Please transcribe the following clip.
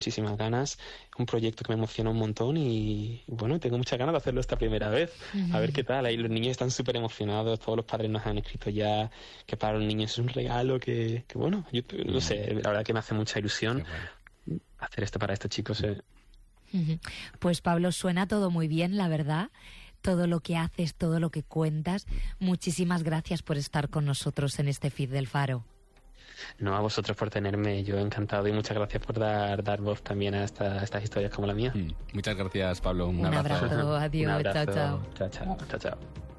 muchísimas ganas, un proyecto que me emociona un montón y bueno, tengo muchas ganas de hacerlo esta primera vez, a ver qué tal. Ahí los niños están súper emocionados, todos los padres nos han escrito ya que para los niños es un regalo que bueno, yo no sé, la verdad que me hace mucha ilusión hacer esto para estos chicos. Pues Pablo, suena todo muy bien, la verdad. Todo lo que haces, todo lo que cuentas. Muchísimas gracias por estar con nosotros en este feed del Faro. No, a vosotros por tenerme, yo encantado, y muchas gracias por dar voz también a estas historias como la mía. Muchas gracias, Pablo. Un abrazo. Adiós. Un abrazo. Chao. Chao.